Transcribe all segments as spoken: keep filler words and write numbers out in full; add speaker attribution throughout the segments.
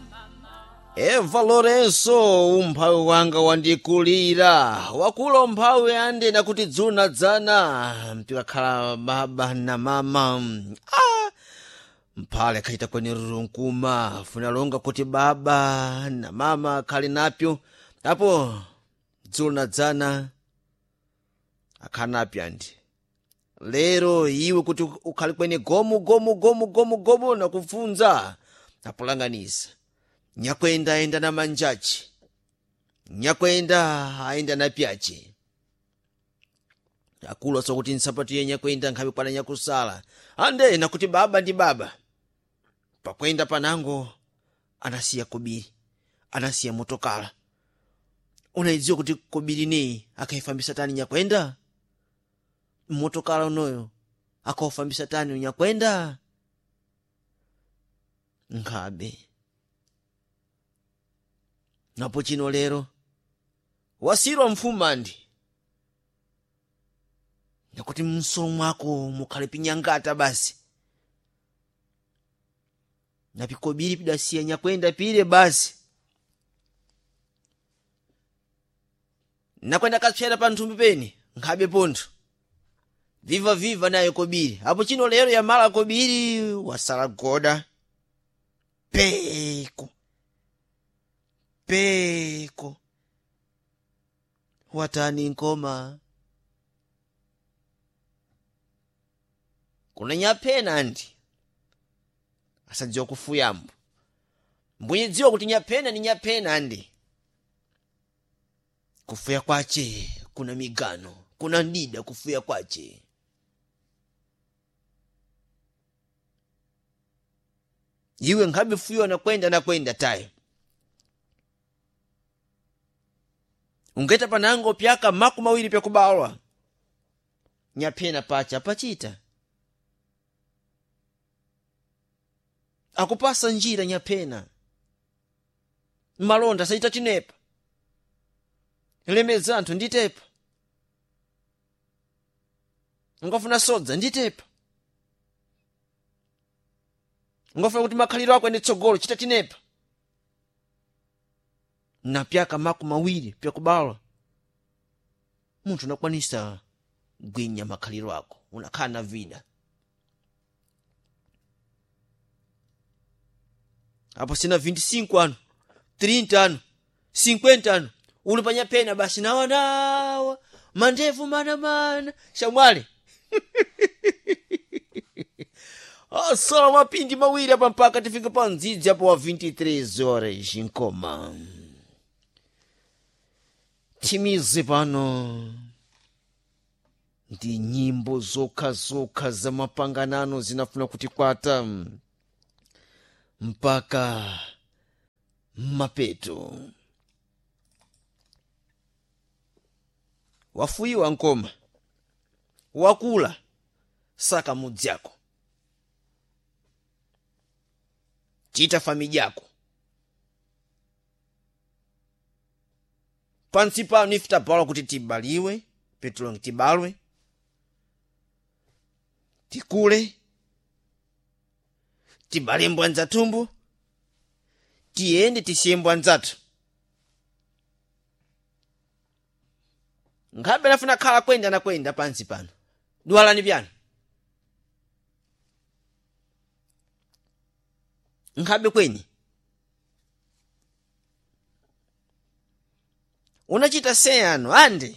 Speaker 1: Eva Lorenzo umphawi wanga wandikulira wakula umphawi ande nakuti dzuna dzana mpikakhala baba na mama ah mphale kaita kwenye runkuma funa longa kuti baba na mama khali napyo apo dzuna dzana akhanapyo andi lero iwe kuti ukhali kwenye gomu gomu gomu gomu gomu na kufunza apolanganiza nyakwenda aenda na manjachi nyakwenda aenda na pyachi akulu asokuti nsapatu ye nyakwenda nkhabe kwana nyakusala ande nakuti baba ndi baba pakwenda panango anasiya kobiri anasiya motokala unaidziwa kuti kobiri ni akaifambisa tani nyakwenda motokala unoyo akaufambisa tani nyakwenda nkhabe napo chino lero wasirwa mfumandi nakuti mso mwako mukhale pinyangata basi napikobiri pidasiya nyakwenda pile basi nakwenda kapsera pa nthumbi peni nkhabe pontho viva viva nayo kobiri apo chino lero yamala kobiri wasala goda peko peko watani nkoma kuna nyapena ndi asadziwa kufuyambo mbunyidziwa kuti nyapena ni nyapena ndi kufuya kwache kuna migano kuna ndida kufuya kwache iwe nkhabe fuyo na kwenda na kwenda tayo ungeta panango pyaka maku mawiri pyakubalwa nyapena pacha pachita akupasa njira nyapena malonda saita chinepa lemeza anthu nditepa ngofuna sodza nditepa ngofuna kuti makhaliro ako ene tsogolo chita chinepa na pyaka maku mawiri pyakubalwa munthu unakwanisa gwinya makhaliro ako unakhala na vida apo sina vinte e cinco ano trinta ano cinquenta ano uli panyapena basi nawa nawa mandevu mana mana shamwale asala mapindi mawiri apa mpaka tifika pa ndzidzi apo wa vinte e três horas nkoma timize pano ndi nyimbo zokha zokha za mapanganano zinafuna kutikwata mpaka mapeto wafuyiwa nkoma wakula saka mudzi yako chita famili yako pansi pano ifita bala kuti tibaliwe petro tibalwe tikule tibale mbwanza tumbu tiende tisiye mbwanzatu nkhabe nafuna khala kwenda na kwenda pansi pano duwalani pyano nkhabe kwenye unachita seyano ande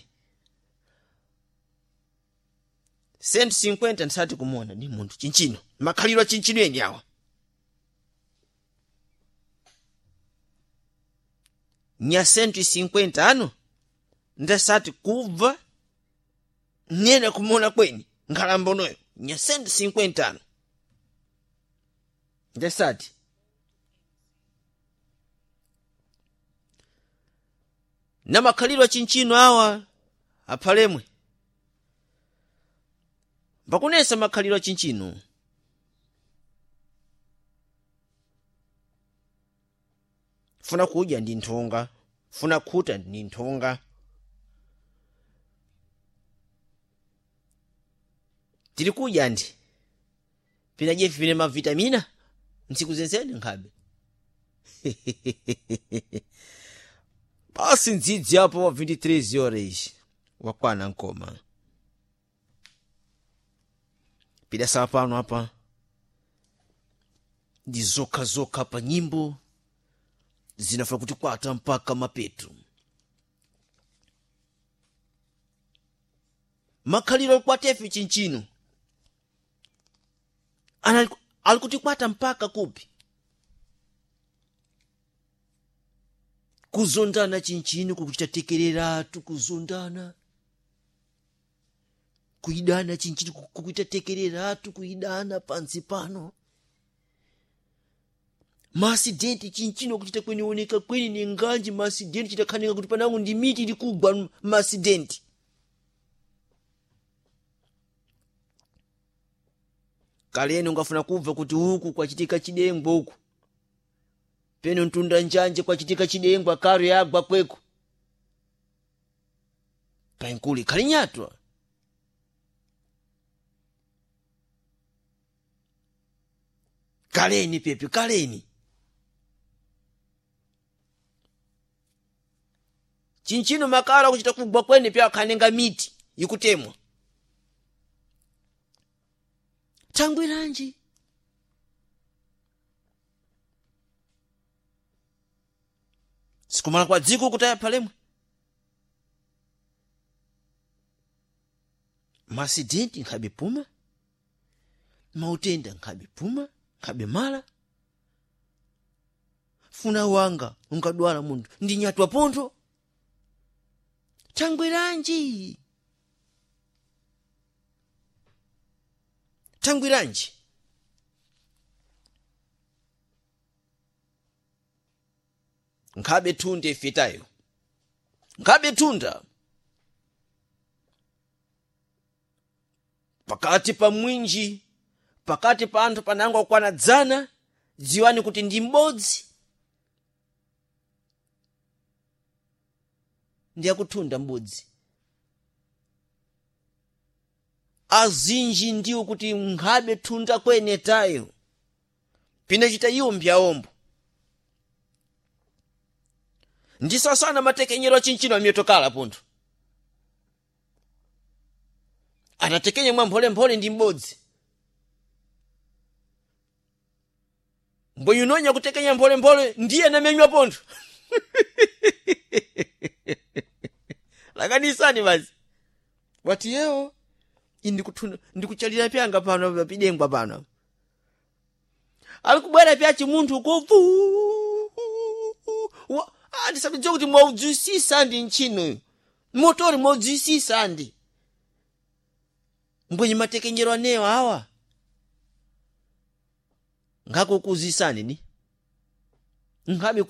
Speaker 1: cento e cinquenta nsati kumona ni munthu chinchino makhaliro chinchino eni awa nya cento e cinquenta ano ndasati kubva nena kumona kweni nkhalambo noyo nya cento e cinquenta ano ndasati na makhaliro chinchino awa aphalemwe pakunesa makhaliro chinchino funa kudya ndi nthonga funa khuta ndi nthonga tiri kudya ndi pina jefi vine mavitamina ntsiku zensene nkhabe Basi ndzidzi hapo wa vinte e três horas wakwana nkoma. Pida sawa pano hapa ndi zoka zoka pa nyimbo zinafuna kuti kwata mpaka mapeto. Makhaliro kwa tefi chinchino ana alikuti kwata mpaka kupi kuzondana chinchino kukuchita tekereratu kuzondana kuidana chinchino kukuchita tekereratu kuidana pansi pano. Masidenti chinchino kuchita kweni oneka kweni ni nganji masidenti chita kanika kuti panangu ndi miti likugwa masidenti. Kaleni ungafuna kubva kuti huku kwa chitika chidengwa huku. Peno ntunda njanje kwa chitika chidengwa karu yagwa kweku. Painkuli kalinyatwa. Kaleni pepe kaleni. Chinchino makara kuchita kugwa kweni pia kanenga miti ikutemwa. Tangwiranji sikumala kwa dziko kutaya palemwe. Masidenti nkhabe puma, mautenda nkhabe puma, nkhabe mala. Funa wanga unkadwala mundu ndi nyatwa pontho. Tangwiranji Tangwiranji nkhabe tunde fitayo nkhabe tunda pakati pa mwinji pakati pa anthu panangwa kwana dzana dziwani kuti ndi mbodzi ndi akutunda mbodzi. Azinji ndiwo kuti nkhabe tunda kwene tayo pina chita iwo mbyaombo. Ndisasana matekenyero chinchino amyotokala pontho. Anatekenye mwa mphole mphole ndi mbodzi. Mboyunonya kutekenya mphole mphole ndiye namenywa pontho. Lakanisani basi. Wati yeo indi kutunda ndikuchalira pyanga pano pidengwa pano. Alikubwera pya chimunthu kofu. Andisabidza kuti mwaudzisisa ndi nchino. Motori mwaudzisisa ndi. Mbwenye matekenyero aneyo awa. Ngako kuzisani ni. Ngabe